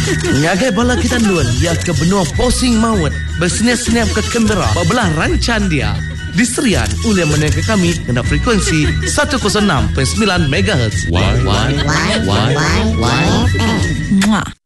Ngagai bala kita luan ia ke benua posing maut bersenyap-senyap ke Canberra bebelah rancan dia. Diserian oleh menengah kami kena frekuensi 106.9 MHz. Why?